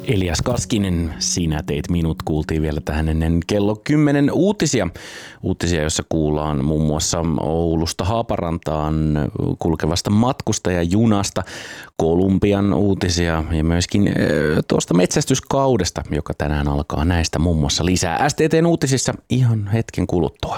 Elias Kaskinen, sinä teit minut, kuultiin vielä tähän ennen kello 10 uutisia. Uutisia, joissa kuullaan muun muassa Oulusta Haaparantaan kulkevasta matkustajajunasta, Kolumbian uutisia ja myöskin tuosta metsästyskaudesta, joka tänään alkaa. Näistä muun muassa lisää STT:n uutisissa ihan hetken kuluttua.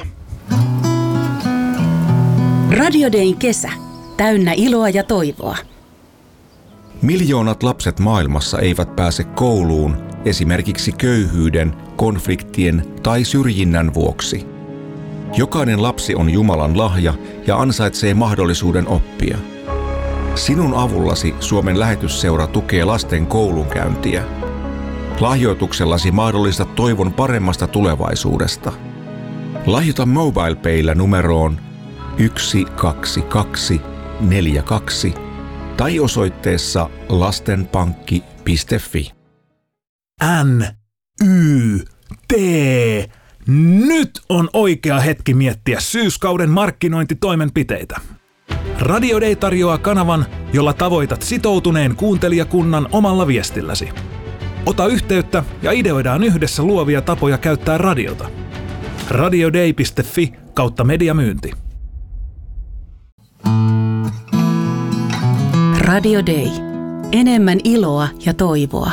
Radio Dayn kesä. Täynnä iloa ja toivoa. Miljoonat lapset maailmassa eivät pääse kouluun esimerkiksi köyhyyden, konfliktien tai syrjinnän vuoksi. Jokainen lapsi on Jumalan lahja ja ansaitsee mahdollisuuden oppia. Sinun avullasi Suomen lähetysseura tukee lasten koulunkäyntiä. Lahjoituksellasi mahdollistat toivon paremmasta tulevaisuudesta. Lahjoita MobilePaylla numeroon 12242 tai osoitteessa lastenpankki.fi. NYT. Nyt on oikea hetki miettiä syyskauden markkinointitoimenpiteitä. Radio Day tarjoaa kanavan, jolla tavoitat sitoutuneen kuuntelijakunnan omalla viestilläsi. Ota yhteyttä ja ideoidaan yhdessä luovia tapoja käyttää radiota. radioday.fi/mediamyynti. Radio Day. Enemmän iloa ja toivoa.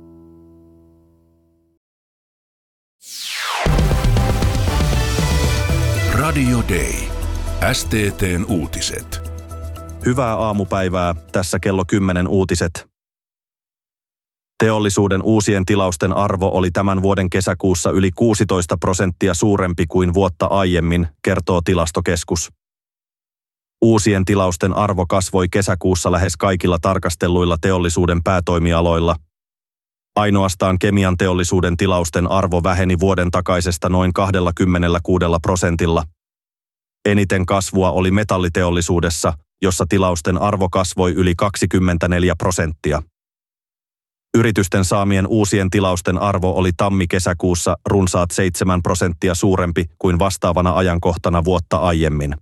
Radio Day. STT:n uutiset. Hyvää aamupäivää, tässä kello 10 uutiset. Teollisuuden uusien tilausten arvo oli tämän vuoden kesäkuussa yli 16% suurempi kuin vuotta aiemmin, kertoo Tilastokeskus. Uusien tilausten arvo kasvoi kesäkuussa lähes kaikilla tarkastelluilla teollisuuden päätoimialoilla. Ainoastaan kemian teollisuuden tilausten arvo väheni vuoden takaisesta noin 26%. Eniten kasvua oli metalliteollisuudessa, jossa tilausten arvo kasvoi yli 24%. Yritysten saamien uusien tilausten arvo oli tammi-kesäkuussa runsaat 7% suurempi kuin vastaavana ajankohtana vuotta aiemmin.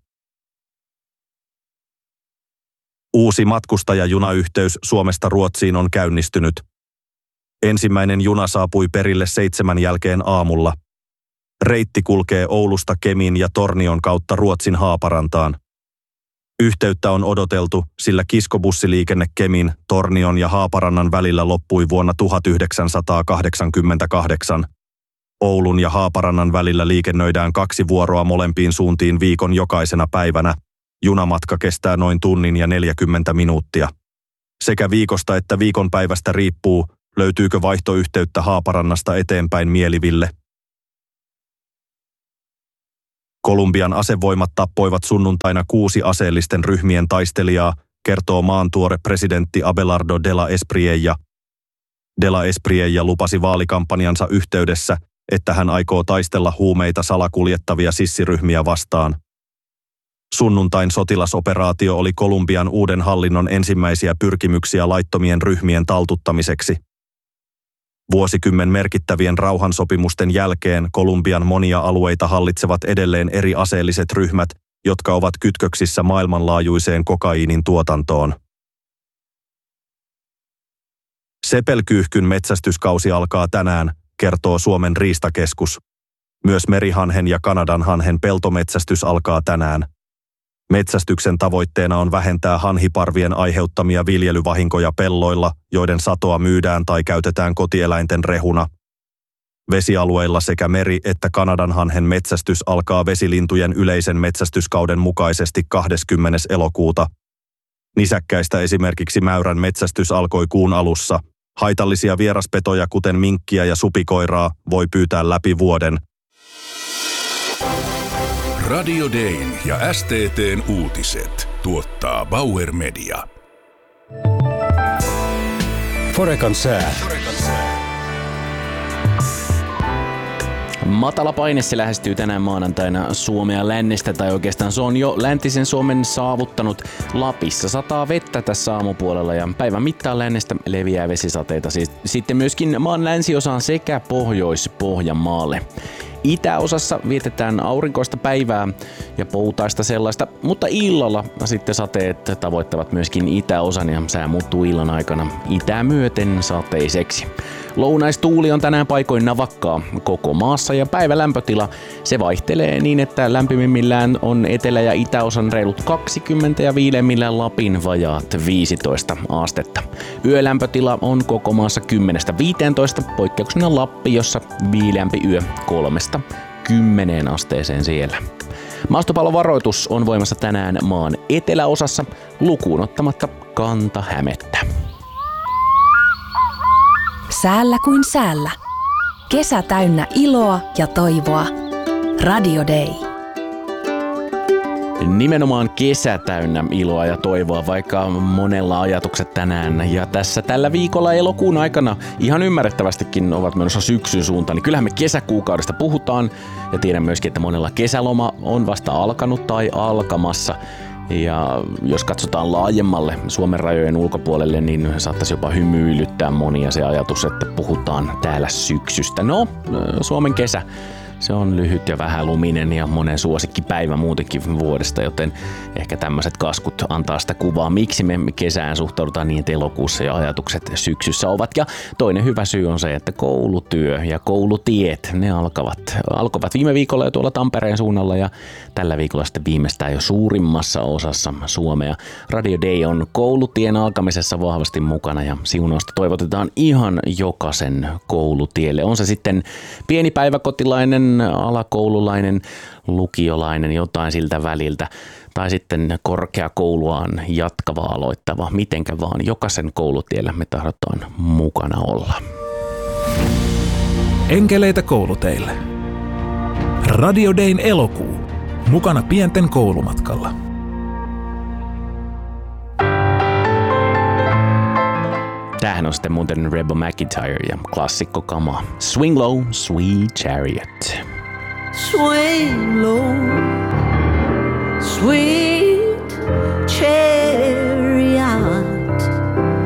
Uusi matkustajajunayhteys Suomesta Ruotsiin on käynnistynyt. Ensimmäinen juna saapui perille 7 jälkeen aamulla. Reitti kulkee Oulusta Kemin ja Tornion kautta Ruotsin Haaparantaan. Yhteyttä on odoteltu, sillä kiskobussiliikenne Kemin, Tornion ja Haaparannan välillä loppui vuonna 1988. Oulun ja Haaparannan välillä liikennöidään 2 vuoroa molempiin suuntiin viikon jokaisena päivänä. Junamatka kestää noin tunnin ja 40 minuuttia. Sekä viikosta että viikonpäivästä riippuu, löytyykö vaihtoyhteyttä Haaparannasta eteenpäin Mieliville. Kolumbian asevoimat tappoivat sunnuntaina 6 aseellisten ryhmien taistelijaa, kertoo maantuore presidentti Abelardo de la Espriella. De la Espriella lupasi vaalikampanjansa yhteydessä, että hän aikoo taistella huumeita salakuljettavia sissiryhmiä vastaan. Sunnuntain sotilasoperaatio oli Kolumbian uuden hallinnon ensimmäisiä pyrkimyksiä laittomien ryhmien taltuttamiseksi. Vuosikymmen merkittävien rauhansopimusten jälkeen Kolumbian monia alueita hallitsevat edelleen eri aseelliset ryhmät, jotka ovat kytköksissä maailmanlaajuiseen kokaiinin tuotantoon. Sepelkyyhkyn metsästyskausi alkaa tänään, kertoo Suomen riistakeskus. Myös merihanhen ja kanadanhanhen peltometsästys alkaa tänään. Metsästyksen tavoitteena on vähentää hanhiparvien aiheuttamia viljelyvahinkoja pelloilla, joiden satoa myydään tai käytetään kotieläinten rehuna. Vesialueilla sekä meri- että kanadanhanhen metsästys alkaa vesilintujen yleisen metsästyskauden mukaisesti 20. elokuuta. Nisäkkäistä esimerkiksi mäyrän metsästys alkoi kuun alussa. Haitallisia vieraspetoja kuten minkkiä ja supikoiraa voi pyytää läpi vuoden. Radio Dayn ja STT:n uutiset tuottaa Bauer Media. Forekan sää. Matala paine se lähestyy tänään maanantaina Suomea lännestä, tai oikeastaan se on jo läntisen Suomen saavuttanut. Lapissa sataa vettä tässä aamupuolella ja päivän mittaan lännestä leviää vesisateita sitten myöskin maan länsiosaan sekä Pohjois-Pohjanmaalle. Itäosassa vietetään aurinkoista päivää ja poutaista sellaista, mutta illalla sitten sateet tavoittavat myöskin itäosan ja sää muuttuu illan aikana itää myöten sateiseksi. Lounaistuuli on tänään paikoin navakkaa koko maassa ja päivälämpötila se vaihtelee niin, että lämpimimmillään on etelä- ja itäosan reilut 20 ja viilemmillään Lapin vajaat 15 astetta. Yölämpötila on koko maassa 10-15, poikkeuksena Lappi, jossa viileämpi yö 3-10 asteeseen siellä. Maastopallovaroitus on voimassa tänään maan eteläosassa lukuun ottamatta Kanta-Hämettä. Säällä kuin säällä. Kesä täynnä iloa ja toivoa. Radio Day. Nimenomaan kesä täynnä iloa ja toivoa, vaikka monella ajatukset tänään ja tässä tällä viikolla elokuun aikana ihan ymmärrettävästikin ovat menossa syksyn suuntaan, niin kyllähän me kesäkuukaudesta puhutaan ja tiedän myöskin, että monella kesäloma on vasta alkanut tai alkamassa. Ja jos katsotaan laajemmalle Suomen rajojen ulkopuolelle, niin saattaisi jopa hymyilyttää monia se ajatus, että puhutaan täällä syksystä. No, Suomen kesä. Se on lyhyt ja vähäluminen ja monen suosikkipäivä muutenkin vuodesta, joten ehkä tämmöiset kaskut antaa sitä kuvaa, miksi me kesään suhtaudutaan niin, että elokuussa ja ajatukset syksyssä ovat. Ja toinen hyvä syy on se, että koulutyö ja koulutiet, ne alkoivat viime viikolla jo tuolla Tampereen suunnalla ja tällä viikolla sitten viimeistään jo suurimmassa osassa Suomea. Radio Day on koulutien alkamisessa vahvasti mukana ja siunausta toivotetaan ihan jokaisen koulutielle. On se sitten pieni päiväkotilainen, alakoululainen, lukiolainen, jotain siltä väliltä, tai sitten korkeakouluaan jatkava aloittava, mitenkä vaan jokaisen koulutiellä me tahdotaan mukana olla. Enkeleitä kouluteille. Radio Dayn elokuu. Mukana pienten koulumatkalla. Tämähän on sitten muuten Rebel McEntire ja klassikko kama. Swing Low, Sweet Chariot. Swing low, sweet